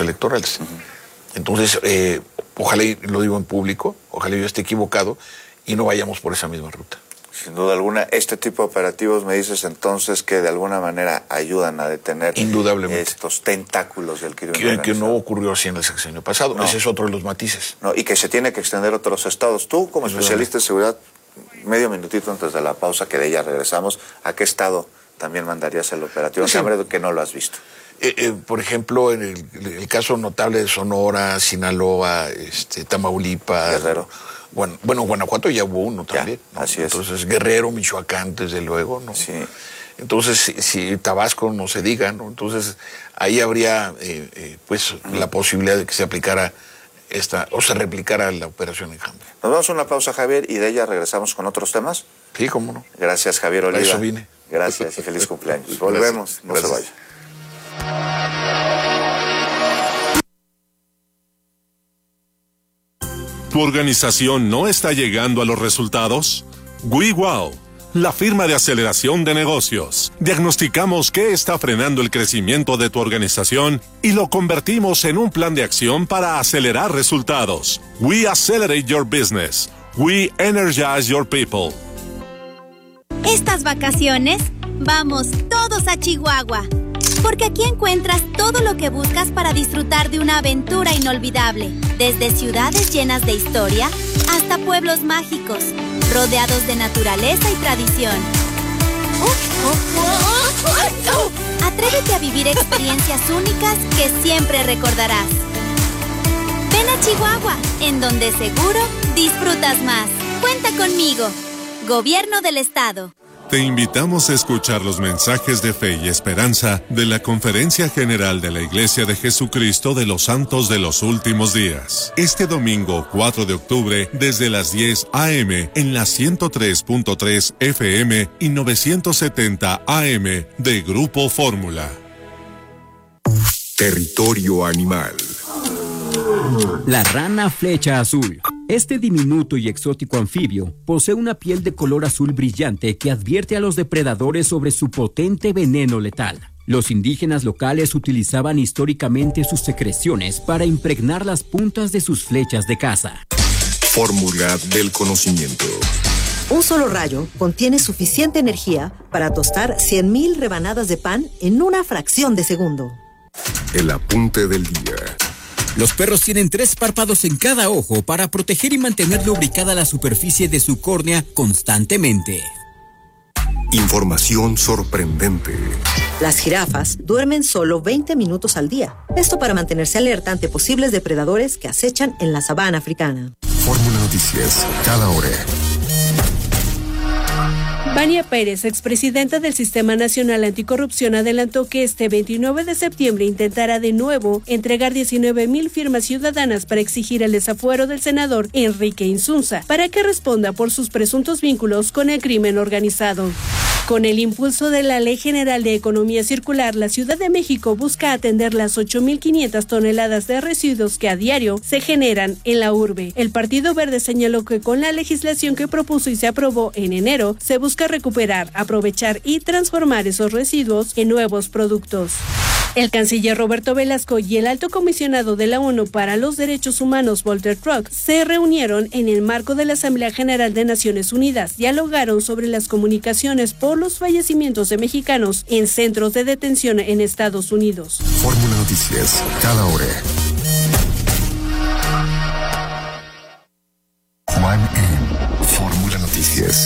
electorales. Entonces, ojalá, y lo digo en público, ojalá yo esté equivocado y no vayamos por esa misma ruta. Sin duda alguna, este tipo de operativos me dices entonces que de alguna manera ayudan a detener indudablemente estos tentáculos del crimen organizado. Que no ocurrió así en el sexenio pasado, ese es otro de los matices. No, y que se tiene que extender a otros estados. Tú, como especialista en seguridad, medio minutito antes de la pausa, que de ella regresamos, ¿a qué estado también mandarías el operativo? Sí. Que no lo has visto. Por ejemplo, en el caso notable de Sonora, Sinaloa, Tamaulipas, Guerrero. Bueno, Guanajuato ya hubo uno también. Ya, ¿no? Así es. Entonces, Guerrero, Michoacán, desde luego, ¿no? Sí. Entonces, si Tabasco no se diga, ¿no? Entonces, ahí habría, la posibilidad de que se aplicara o se replicara la operación Enjambre. Nos vamos a una pausa, Javier, y de ella regresamos con otros temas. Sí, cómo no. Gracias, Javier Oliva. Para eso vine. Gracias y feliz cumpleaños. Volvemos, no se vaya. ¿Tu organización no está llegando a los resultados? WeWow, la firma de aceleración de negocios. Diagnosticamos qué está frenando el crecimiento de tu organización y lo convertimos en un plan de acción para acelerar resultados. We accelerate your business. We energize your people. Estas vacaciones, vamos todos a Chihuahua. Porque aquí encuentras todo lo que buscas para disfrutar de una aventura inolvidable. Desde ciudades llenas de historia hasta pueblos mágicos, rodeados de naturaleza y tradición. Atrévete a vivir experiencias únicas que siempre recordarás. Ven a Chihuahua, en donde seguro disfrutas más. Cuenta conmigo. Gobierno del Estado. Te invitamos a escuchar los mensajes de fe y esperanza de la Conferencia General de la Iglesia de Jesucristo de los Santos de los Últimos Días. Este domingo 4 de octubre desde las 10 a.m. en la 103.3 FM y 970 AM de Grupo Fórmula. Territorio animal. La rana flecha azul. Este diminuto y exótico anfibio posee una piel de color azul brillante que advierte a los depredadores sobre su potente veneno letal. Los indígenas locales utilizaban históricamente sus secreciones para impregnar las puntas de sus flechas de caza. Fórmula del conocimiento. Un solo rayo contiene suficiente energía para tostar 100,000 rebanadas de pan en una fracción de segundo. El apunte del día. Los perros tienen 3 párpados en cada ojo para proteger y mantener lubricada la superficie de su córnea constantemente. Información sorprendente. Las jirafas duermen solo 20 minutos al día. Esto para mantenerse alerta ante posibles depredadores que acechan en la sabana africana. Fórmula Noticias, cada hora. Vania Pérez, expresidenta del Sistema Nacional Anticorrupción, adelantó que este 29 de septiembre intentará de nuevo entregar 19,000 firmas ciudadanas para exigir el desafuero del senador Enrique Insunza para que responda por sus presuntos vínculos con el crimen organizado. Con el impulso de la Ley General de Economía Circular, la Ciudad de México busca atender las 8,500 toneladas de residuos que a diario se generan en la urbe. El Partido Verde señaló que con la legislación que propuso y se aprobó en enero, se busca recuperar, aprovechar y transformar esos residuos en nuevos productos. El canciller Roberto Velasco y el alto comisionado de la ONU para los Derechos Humanos, Volker Turk, se reunieron en el marco de la Asamblea General de Naciones Unidas. Dialogaron sobre las comunicaciones por los fallecimientos de mexicanos en centros de detención en Estados Unidos. Fórmula Noticias, cada hora. Juan en Fórmula Noticias.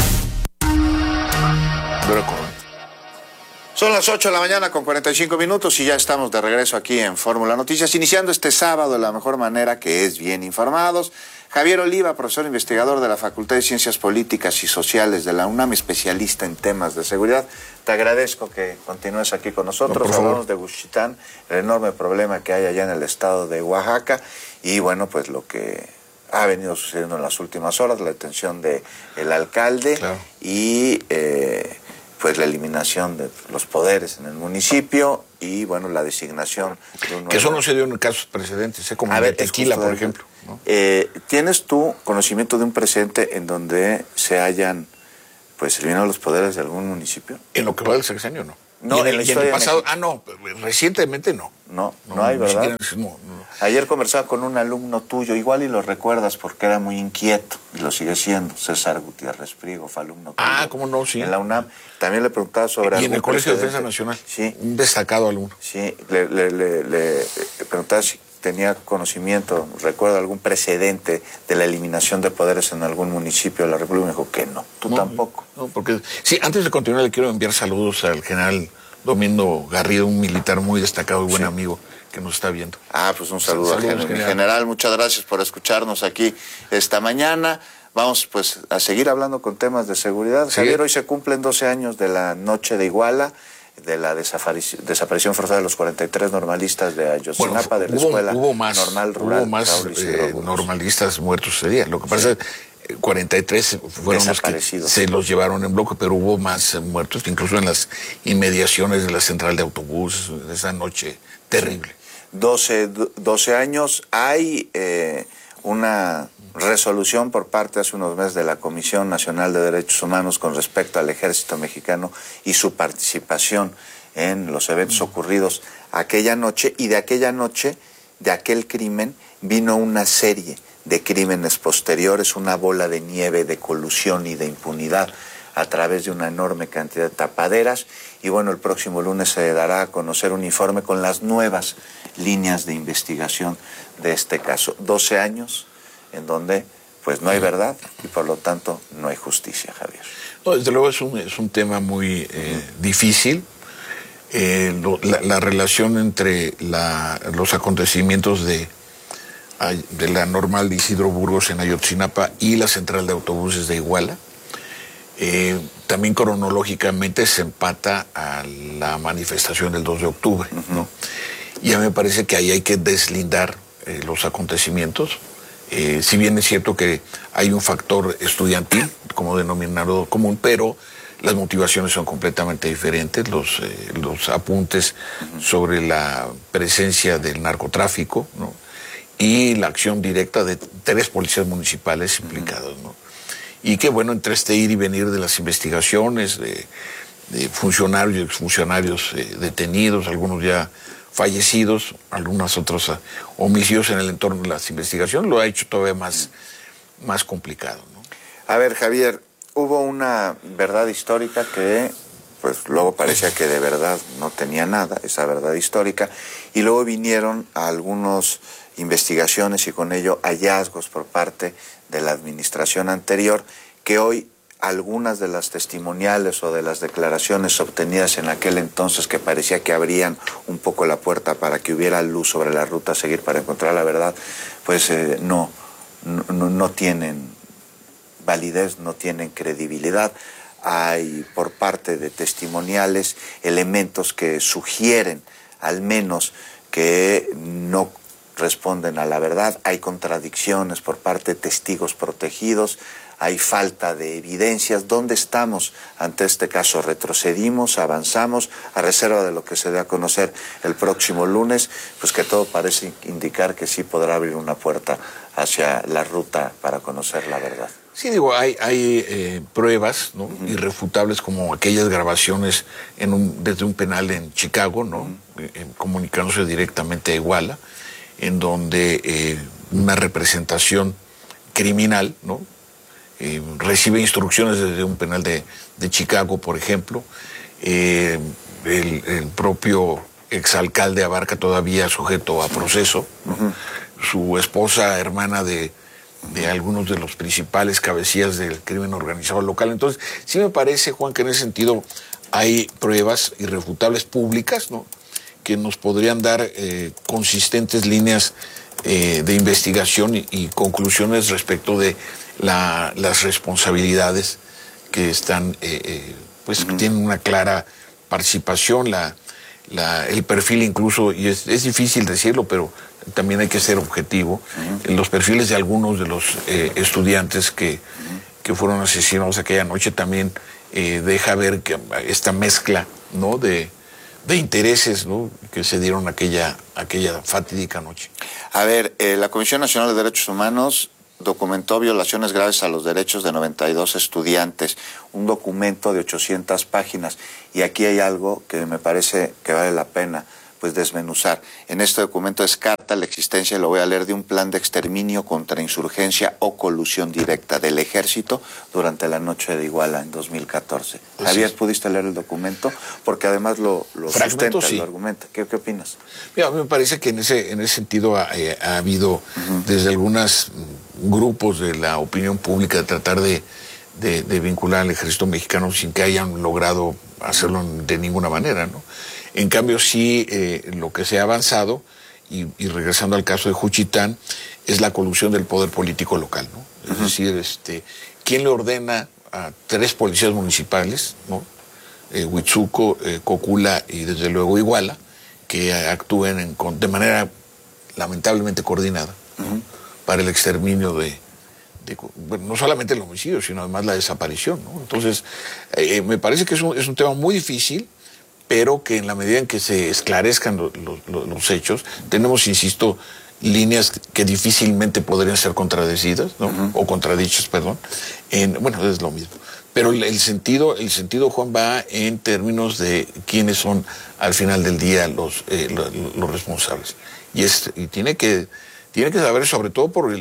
Son las 8 de la mañana con 45 minutos y ya estamos de regreso aquí en Fórmula Noticias, iniciando este sábado de la mejor manera, que es bien informados. Javier Oliva, profesor investigador de la Facultad de Ciencias Políticas y Sociales de la UNAM, especialista en temas de seguridad. Te agradezco que continúes aquí con nosotros. Hablamos de Juchitán, el enorme problema que hay allá en el estado de Oaxaca y bueno, pues lo que ha venido sucediendo en las últimas horas, la detención del alcalde, claro, y pues la eliminación de los poderes en el municipio y bueno, la designación de un nuevo... Que eso no se dio en casos precedentes, como en Tequila, por ejemplo, ¿no? ¿Tienes tú conocimiento de un precedente en donde se hayan pues eliminado los poderes de algún municipio? En lo que va del sexenio, no. No, en la historia en el pasado, de no, recientemente no. No hay, ¿verdad? No. Ayer conversaba con un alumno tuyo, igual y lo recuerdas porque era muy inquieto, y lo sigue siendo, César Gutiérrez Priego, fue alumno tuyo. ¿Cómo no? Sí. En la UNAM. También le preguntaba sobre... Y en el Colegio de Defensa Nacional. Sí. Un destacado alumno. Sí, le preguntaba si tenía conocimiento, recuerda algún precedente de la eliminación de poderes en algún municipio de la República. Me dijo que no, tú tampoco. No, porque... Sí, antes de continuar le quiero enviar saludos al general Domingo Garrido, un militar muy destacado y buen amigo que nos está viendo. Pues un saludo al general. Muchas gracias por escucharnos aquí esta mañana. Vamos pues a seguir hablando con temas de seguridad. Sí. Javier, hoy se cumplen 12 años de la noche de Iguala, de la desaparición forzada de los 43 normalistas de Ayotzinapa, de la escuela normal rural. Hubo más normalistas muertos ese día. Lo que pasa es que 43 fueron los que se los llevaron en bloque, pero hubo más muertos, incluso en las inmediaciones de la central de autobús, esa noche terrible. 12 años. Hay una resolución por parte hace unos meses de la Comisión Nacional de Derechos Humanos con respecto al ejército mexicano y su participación en los eventos ocurridos aquella noche, y de aquella noche, de aquel crimen, vino una serie de crímenes posteriores, una bola de nieve de colusión y de impunidad a través de una enorme cantidad de tapaderas. Y bueno, el próximo lunes se dará a conocer un informe con las nuevas líneas de investigación de este caso. 12 años en donde pues no hay verdad y por lo tanto no hay justicia, Javier. No, desde luego es un tema muy difícil. La relación entre los acontecimientos de la normal de Isidro Burgos en Ayotzinapa y la central de autobuses de Iguala, también cronológicamente se empata a la manifestación del 2 de octubre, ¿no? Y a mí me parece que ahí hay que deslindar los acontecimientos. Si bien es cierto que hay un factor estudiantil como denominador común, pero las motivaciones son completamente diferentes. Los apuntes sobre la presencia del narcotráfico, ¿no? Y la acción directa de 3 policías municipales implicados, ¿no? Y que bueno, entre este ir y venir de las investigaciones, de funcionarios y exfuncionarios detenidos, algunos ya fallecidos, algunos otros homicidios en el entorno de las investigaciones, lo ha hecho todavía más complicado, ¿no? A ver, Javier, hubo una verdad histórica que pues luego parecía que de verdad no tenía nada, esa verdad histórica, y luego vinieron algunas investigaciones y con ello hallazgos por parte de la administración anterior, que hoy algunas de las testimoniales o de las declaraciones obtenidas en aquel entonces, que parecía que abrían un poco la puerta para que hubiera luz sobre la ruta a seguir para encontrar la verdad, pues no tienen validez, no tienen credibilidad. Hay por parte de testimoniales elementos que sugieren al menos que no responden a la verdad. Hay contradicciones por parte de testigos protegidos, hay falta de evidencias. ¿Dónde estamos ante este caso? ¿Retrocedimos, avanzamos, a reserva de lo que se dé a conocer el próximo lunes? Pues que todo parece indicar que sí podrá abrir una puerta hacia la ruta para conocer la verdad. Sí, digo, hay pruebas, ¿no? Irrefutables, como aquellas grabaciones desde un penal en Chicago, ¿no? Comunicándose directamente a Iguala, en donde una representación criminal, ¿no? Recibe instrucciones desde un penal de Chicago, por ejemplo. El propio exalcalde Abarca todavía sujeto a proceso, ¿no? Su esposa, hermana de algunos de los principales cabecillas del crimen organizado local. Entonces, sí me parece, Juan, que en ese sentido hay pruebas irrefutables públicas, ¿no? Que nos podrían dar consistentes líneas de investigación y conclusiones respecto de las responsabilidades que están, pues tienen una clara participación, el perfil incluso, y es difícil decirlo, pero también hay que ser objetivo, los perfiles de algunos de los estudiantes que fueron asesinados aquella noche también deja ver que esta mezcla, ¿no? de intereses, ¿no? Que se dieron aquella fatídica noche. A ver, la Comisión Nacional de Derechos Humanos documentó violaciones graves a los derechos de 92 estudiantes, un documento de 800 páginas. Y aquí hay algo que me parece que vale la pena pues desmenuzar. En este documento descarta la existencia, lo voy a leer, de un plan de exterminio contra insurgencia o colusión directa del ejército durante la noche de Iguala en 2014. Pues Javier, ¿pudiste leer el documento? Porque además lo sustenta, sí. Lo argumenta. ¿Qué opinas? Mira, a mí me parece que en ese sentido ha habido desde algunos grupos de la opinión pública de tratar de vincular al ejército mexicano sin que hayan logrado hacerlo de ninguna manera, ¿no? En cambio, sí, lo que se ha avanzado, y regresando al caso de Juchitán, es la colusión del poder político local, ¿no? Es decir, ¿quién le ordena a 3 policías municipales, ¿no? Huitzuco, Cocula y desde luego Iguala, que actúen de manera lamentablemente coordinada, ¿no? Para el exterminio bueno, no solamente el homicidio, sino además la desaparición, ¿no? Entonces, me parece que es un tema muy difícil, pero que en la medida en que se esclarezcan los hechos, tenemos, insisto, líneas que difícilmente podrían ser contradecidas, ¿no? O contradichas, perdón. Bueno, es lo mismo. Pero el sentido, Juan, va en términos de quiénes son al final del día los responsables. Y tiene que saber, sobre todo por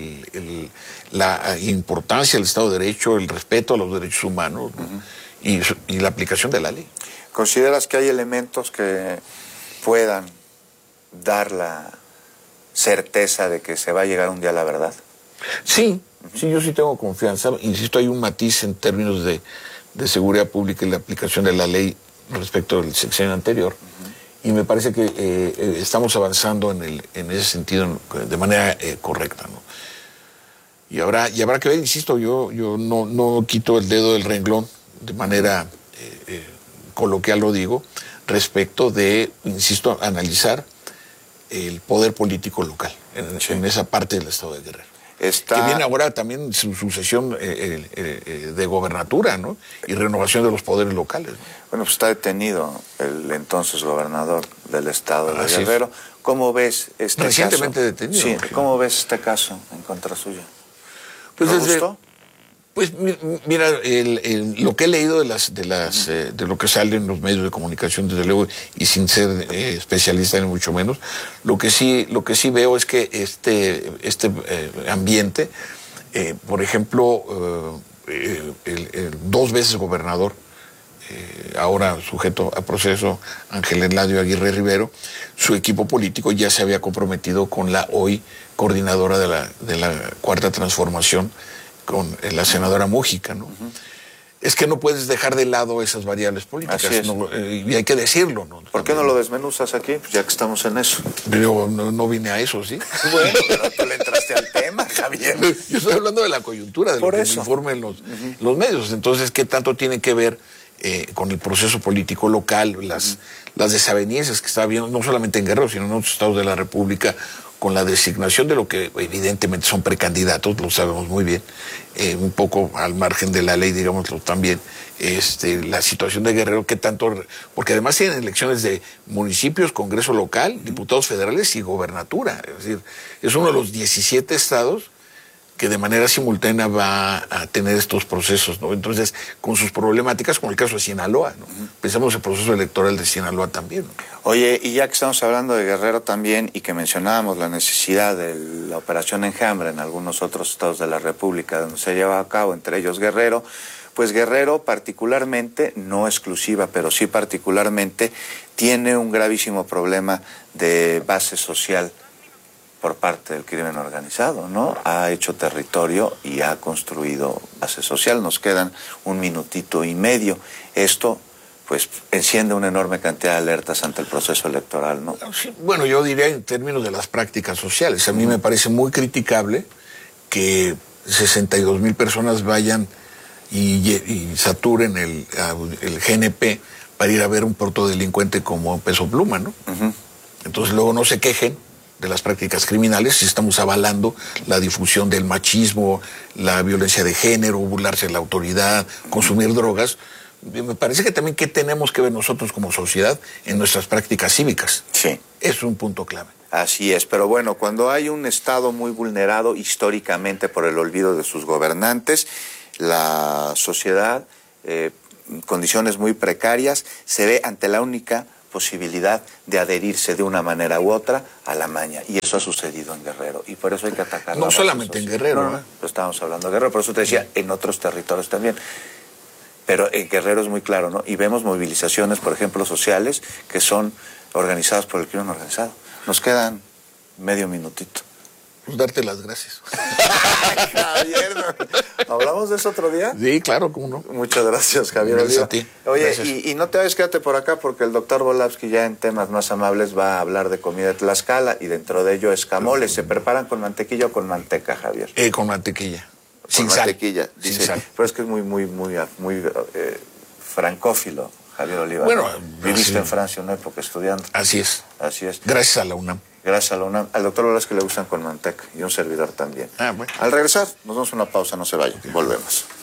la importancia del Estado de Derecho, el respeto a los derechos humanos, ¿no? Y la aplicación de la ley. ¿Consideras que hay elementos que puedan dar la certeza de que se va a llegar un día a la verdad? Sí, yo sí tengo confianza. Insisto, hay un matiz en términos de seguridad pública y la aplicación de la ley respecto del sexenio anterior. Y me parece que estamos avanzando en ese sentido de manera correcta, ¿no? Y habrá que ver, insisto, yo no quito el dedo del renglón de manera coloquial, lo digo, respecto de, insisto, analizar el poder político local en esa parte del estado de Guerrero. Que viene ahora también su sucesión de gobernatura, ¿no? Y renovación de los poderes locales, ¿no? Bueno, pues está detenido el entonces gobernador del estado de Guerrero. ¿Cómo ves este caso? Recientemente detenido. Sí, ¿cómo ves este caso en contra suya? Pues ¿te gustó? Pues mira, lo que he leído de lo que sale en los medios de comunicación, desde luego, y sin ser especialista ni mucho menos, lo que sí veo es que este ambiente, por ejemplo, el 2 veces gobernador, ahora sujeto a proceso, Ángel Eladio Aguirre Rivero, su equipo político ya se había comprometido con la hoy coordinadora de la Cuarta Transformación, con la senadora Mújica, ¿no? Es que no puedes dejar de lado esas variables políticas, y hay que decirlo, ¿no? ¿Por qué no lo desmenuzas aquí? Pues ya que estamos en eso. Yo no vine a eso, ¿sí? Bueno, pero tú le entraste al tema, Javier. Yo estoy hablando de la coyuntura, de lo que me informen los medios. Entonces, ¿qué tanto tiene que ver con el proceso político local, las desavenencias que está habiendo, no solamente en Guerrero, sino en otros estados de la República, con la designación de lo que evidentemente son precandidatos, lo sabemos muy bien, un poco al margen de la ley, digámoslo también, la situación de Guerrero, que tanto, porque además tienen elecciones de municipios, Congreso local, diputados federales y gobernatura, es decir, es uno de los 17 estados que de manera simultánea va a tener estos procesos, ¿no? Entonces, con sus problemáticas, como el caso de Sinaloa, ¿no? Pensamos en el proceso electoral de Sinaloa también, ¿no? Oye, y ya que estamos hablando de Guerrero también, y que mencionábamos la necesidad de la operación Enjambre en algunos otros estados de la República donde se lleva a cabo, entre ellos Guerrero, pues Guerrero particularmente, no exclusiva, pero sí particularmente, tiene un gravísimo problema de base social por parte del crimen organizado, ¿no? Ha hecho territorio y ha construido base social. Nos quedan 1 minutito y medio. Esto, pues, enciende una enorme cantidad de alertas ante el proceso electoral, ¿no? Sí, bueno, yo diría en términos de las prácticas sociales. A mí me parece muy criticable que 62,000 personas vayan y saturen el GNP para ir a ver un protodelincuente como Peso Pluma, ¿no? Entonces luego no se quejen de las prácticas criminales si estamos avalando la difusión del machismo, la violencia de género, burlarse de la autoridad, consumir drogas. Me parece que también qué tenemos que ver nosotros como sociedad en nuestras prácticas cívicas. Sí. Es un punto clave. Así es, pero bueno, cuando hay un Estado muy vulnerado históricamente por el olvido de sus gobernantes, la sociedad, condiciones muy precarias, se ve ante la única posibilidad de adherirse de una manera u otra a la maña. Y eso ha sucedido en Guerrero. Y por eso hay que atacar. No solamente en Guerrero. No, estábamos hablando de Guerrero, por eso te decía, en otros territorios también. Pero en Guerrero es muy claro, ¿no? Y vemos movilizaciones, por ejemplo, sociales, que son organizadas por el crimen organizado. Nos quedan medio minutito. Darte las gracias. Javier, ¿hablamos de eso otro día? Sí, claro, cómo no. Muchas gracias, Javier. Gracias a ti. Oye, y no te vayas, quédate por acá, porque el doctor Volavsky ya en temas más amables va a hablar de comida de Tlaxcala, y dentro de ello escamoles. ¿Se preparan con mantequilla o con manteca, Javier? Con mantequilla. Sin mantequilla, Sin dice. sal. Pero es que es muy francófilo, Javier Oliva. Bueno, viviste sí. En Francia una época estudiando. Así es. Así es. Gracias a la UNAM. Gracias a la UNAM. Al doctor Volavsky le gustan con manteca, y un servidor también. Bueno. Al regresar, nos damos una pausa, no se vayan. Volvemos.